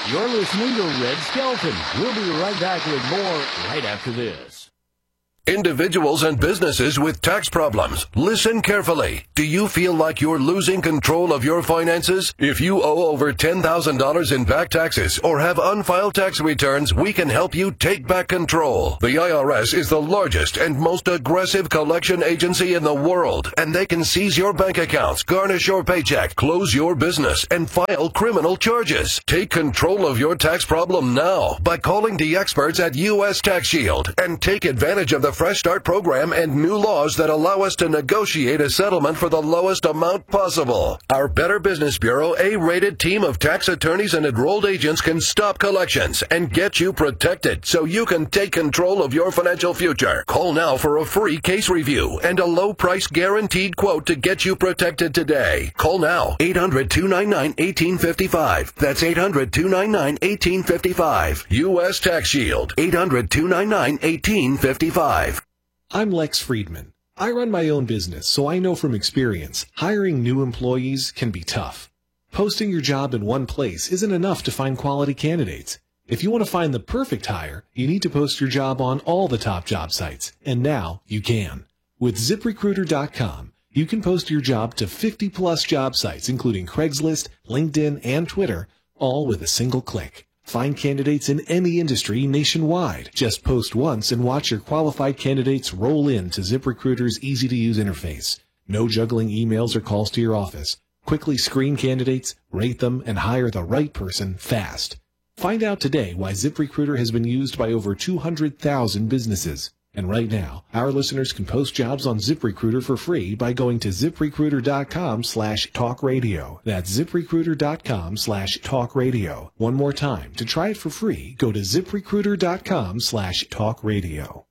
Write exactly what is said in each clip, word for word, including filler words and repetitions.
You're listening to Red Skelton. We'll be right back with more right after this. Individuals and businesses with tax problems, listen carefully. Do you feel like you're losing control of your finances? If you owe over ten thousand dollars in back taxes or have unfiled tax returns, we can help you take back control. The I R S is the largest and most aggressive collection agency in the world, and they can seize your bank accounts, garnish your paycheck, close your business, and file criminal charges. Take control of your tax problem now by calling the experts at U S Tax Shield and take advantage of the Fresh Start program and new laws that allow us to negotiate a settlement for the lowest amount possible. Our Better Business Bureau A-rated team of tax attorneys and enrolled agents can stop collections and get you protected so you can take control of your financial future. Call now for a free case review and a low price guaranteed quote to get you protected today. Call now, eight hundred, two nine nine, one eight five five. That's eight hundred, two nine nine, one eight five five. U S Tax Shield, eight hundred, two nine nine, one eight five five. I'm Lex Friedman. I run my own business, so I know from experience, hiring new employees can be tough. Posting your job in one place isn't enough to find quality candidates. If you want to find the perfect hire, you need to post your job on all the top job sites, and now you can. With zip recruiter dot com, you can post your job to fifty plus job sites, including Craigslist, LinkedIn, and Twitter, all with a single click. Find candidates in any industry nationwide. Just post once and watch your qualified candidates roll in to ZipRecruiter's easy-to-use interface. No juggling emails or calls to your office. Quickly screen candidates, rate them, and hire the right person fast. Find out today why ZipRecruiter has been used by over two hundred thousand businesses. And right now, our listeners can post jobs on ZipRecruiter for free by going to ZipRecruiter.com slash talk radio. That's ZipRecruiter.com slash talk radio. One more time, to try it for free, go to ZipRecruiter.com slash talk radio.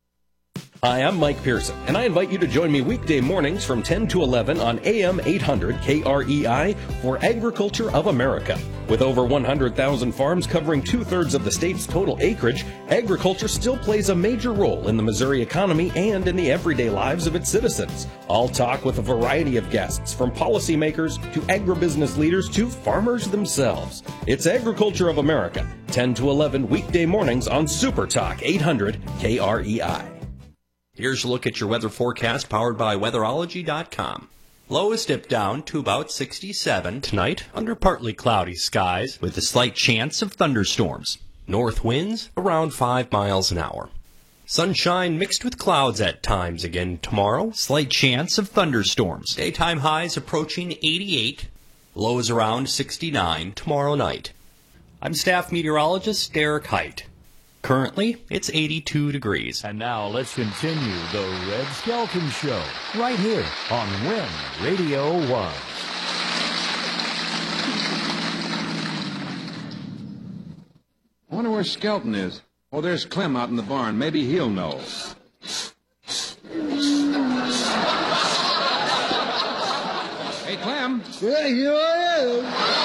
Hi, I'm Mike Pearson, and I invite you to join me weekday mornings from ten to eleven on A M eight hundred K R E I for Agriculture of America. With over one hundred thousand farms covering two-thirds of the state's total acreage, agriculture still plays a major role in the Missouri economy and in the everyday lives of its citizens. I'll talk with a variety of guests, from policymakers to agribusiness leaders to farmers themselves. It's Agriculture of America, ten to eleven weekday mornings on Super Talk eight hundred K R E I. Here's a look at your weather forecast powered by weatherology dot com. Lows dip down to about sixty-seven tonight under partly cloudy skies with a slight chance of thunderstorms. North winds around five miles an hour. Sunshine mixed with clouds at times again tomorrow. Slight chance of thunderstorms. Daytime highs approaching eighty-eight. Lows around sixty-nine tomorrow night. I'm staff meteorologist Derek Height. Currently, it's eighty-two degrees. And now let's continue the Red Skelton Show right here on When Radio Was. I wonder where Skelton is. Oh, there's Clem out in the barn. Maybe he'll know. Hey, Clem. Yeah, here I am.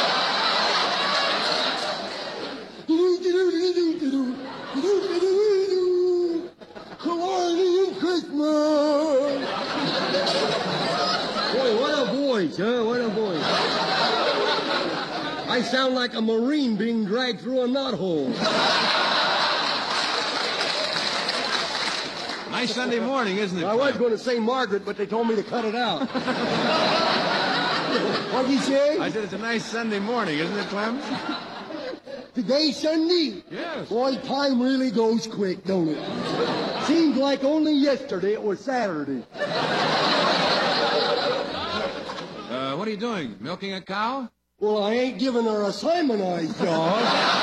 Christmas! Boy, what a voice, huh? What a voice. I sound like a Marine being dragged through a knothole. Nice Sunday morning, isn't it? I was going to say Margaret, but they told me to cut it out. What'd you say? I said it's a nice Sunday morning, isn't it, Clem? Today's Sunday? Yes. Boy, time really goes quick, don't it? Seems like only yesterday it was Saturday. Uh, what are you doing? Milking a cow? Well, I ain't giving her a Simonized job.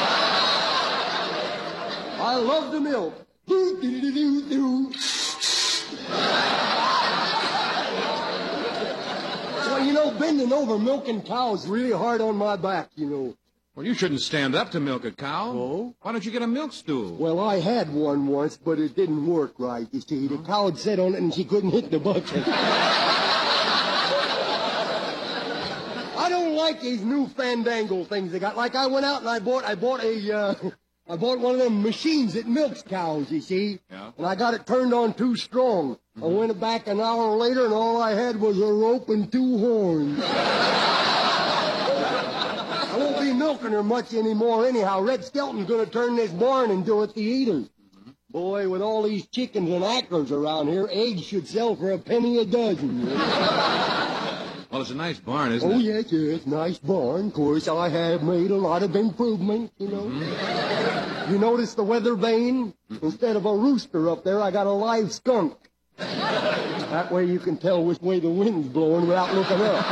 I love the milk. Do, do, do, do, do. Well, you know, bending over milking cows is really hard on my back, you know. Well, you shouldn't stand up to milk a cow. Oh? Why don't you get a milk stool? Well, I had one once, but it didn't work right, you see. The cow had sat on it and she couldn't hit the bucket. I don't like these new fandangle things they got. Like I went out and I bought, I bought a, uh, I bought one of them machines that milks cows, you see. Yeah. And I got it turned on too strong. Mm-hmm. I went back an hour later and all I had was a rope and two horns. Now, won't be milking her much anymore anyhow. Red Skelton's gonna turn this barn into a theater. Boy, with all these chickens and acres around here, eggs should sell for a penny a dozen. Well, it's a nice barn, isn't Oh, it? yes, yes, nice barn. Of course, I have made a lot of improvements, you know. Mm-hmm. You notice the weather vane? Instead of a rooster up there, I got a live skunk. That way you can tell which way the wind's blowing without looking up.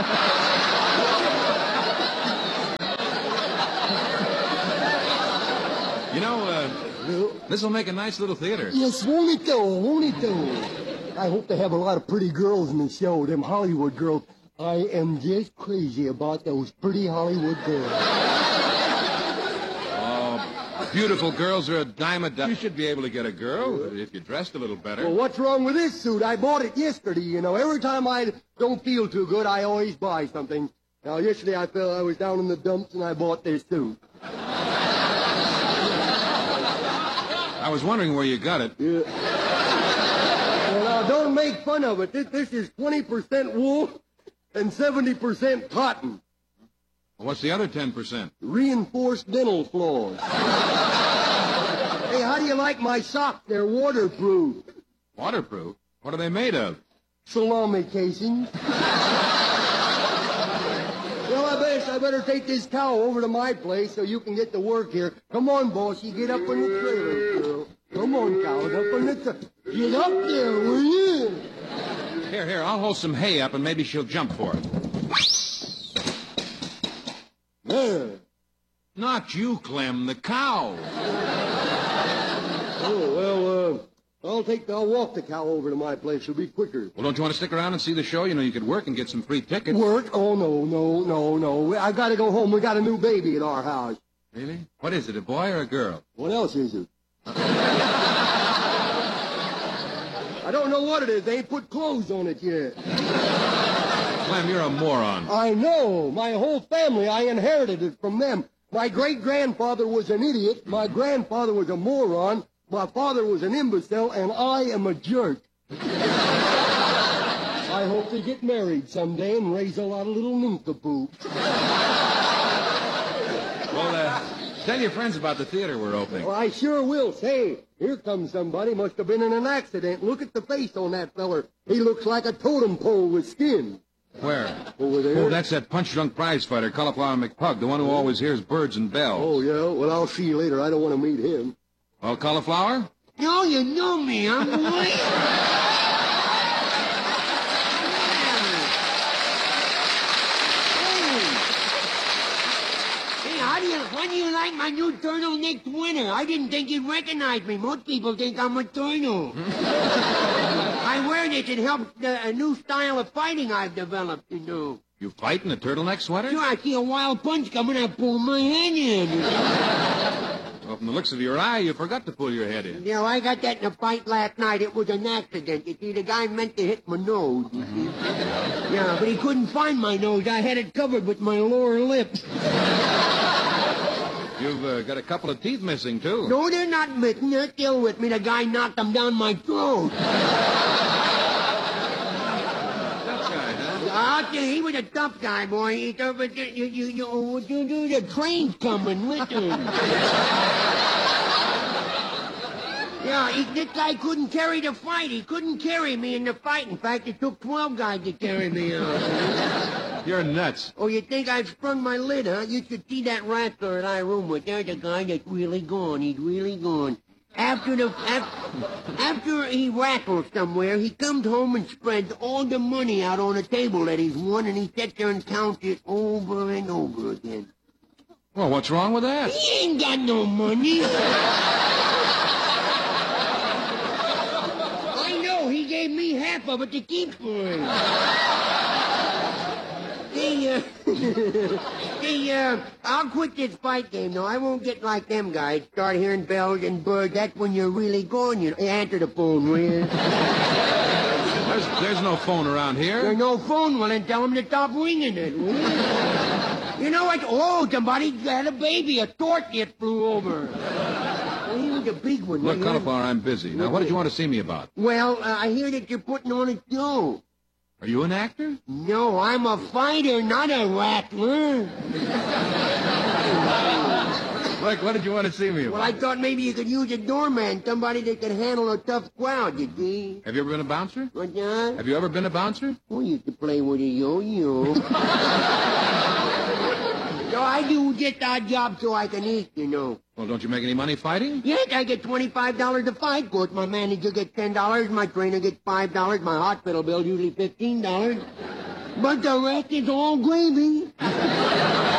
You know, uh, this will make a nice little theater. Yes, won't it though, won't it though? I hope to have a lot of pretty girls in the show, them Hollywood girls. I am just crazy about those pretty Hollywood girls. Oh, beautiful girls are a dime a dozen. You should be able to get a girl if you dressed a little better. Well, what's wrong with this suit? I bought it yesterday, you know. Every time I don't feel too good, I always buy something. Now, yesterday I felt I was down in the dumps and I bought this suit. I was wondering where you got it. Yeah. Well, now, don't make fun of it. This, this is twenty percent wool and seventy percent cotton. Well, what's the other ten percent? Reinforced dental floss. Hey, how do you like my socks? They're waterproof. Waterproof? What are they made of? Salami casings. Well, I better, I better take this cow over to my place so you can get to work here. Come on, boss. You get up in the trailer, girl. Come on, cow. Up in the tra- Get up there, will you? Here, here, I'll hold some hay up and maybe she'll jump for it. There. Not you, Clem, the cow. Oh, well, uh, I'll take, I'll walk the cow over to my place. It'll be quicker. Well, don't you want to stick around and see the show? You know, you could work and get some free tickets. Work? Oh, no, no, no, no. I gotta go home. We got a new baby at our house. Really? What is it, a boy or a girl? What else is it? I don't know what it is. They ain't put clothes on it yet. Clem, you're a moron. I know. My whole family, I inherited it from them. My great-grandfather was an idiot. My grandfather was a moron. My father was an imbecile, and I am a jerk. I hope they get married someday and raise a lot of little nincompoops. Well, uh, tell your friends about the theater we're opening. Well, I sure will. Say, here comes somebody. Must have been in an accident. Look at the face on that feller. He looks like a totem pole with skin. Where? Over there. Oh, that's that punch-drunk prize fighter, Cauliflower McPug, the one who always hears birds and bells. Oh, yeah? Well, I'll see you later. I don't want to meet him. Well, Cauliflower? No, you know me. I'm William. Hey, how do you, how do you like my new turtleneck winter? I didn't think you'd recognize me. Most people think I'm a turtle. I wear this. It helps the, a new style of fighting I've developed, you know. You fight in a turtleneck sweater? Sure, I see a wild punch coming, I pull my head in. Well, from the looks of your eye, you forgot to pull your head in. You know, I got that in a fight last night. It was an accident. You see, the guy meant to hit my nose. You see? Yeah, but he couldn't find my nose. I had it covered with my lower lip. You've uh, got a couple of teeth missing, too. No, they're not missing. They're still with me. The guy knocked them down my throat. I'll tell you, he was a tough guy, boy. He told me, you, you, you, what you do? The train's coming. Listen. Yeah, he, this guy couldn't carry the fight. He couldn't carry me in the fight. In fact, it took twelve guys to carry me out. You're nuts. Oh, you think I've sprung my lid, huh? You should see that wrestler that I room with. There's a guy that's really gone. He's really gone. After the after, after he rattles somewhere, he comes home and spreads all the money out on the table that he's won, and he sits there and counts it over and over again. Well, what's wrong with that? He ain't got no money. I know. He gave me half of it to keep for him. Hey, uh, hey, uh, I'll quit this fight game, though. I won't get like them guys. Start hearing bells and birds. That's when you're really gone, you know. Hey, answer the phone, will you? There's, there's no phone around here. There's no phone. Well, then tell them to stop ringing it, will you? You know what? Oh, somebody had a baby. A torch just flew over. Oh, he was a big one. Look, right? Cauliflower, I'm busy. Now, what did you want to see me about? Well, uh, I hear that you're putting on a show. Are you an actor? No, I'm a fighter, not a rattler. Mike, what did you want to see me about? Well, I thought maybe you could use a doorman, somebody that can handle a tough crowd, you see. Have you ever been a bouncer? What, John? Have you ever been a bouncer? Oh, I used to play with a yo-yo. So I do just odd jobs so I can eat, you know. Well, don't you make any money fighting? Yes, I get twenty-five dollars a fight. Of course, my manager gets ten dollars, my trainer gets five dollars, my hospital bill usually fifteen dollars. But the rest is all gravy.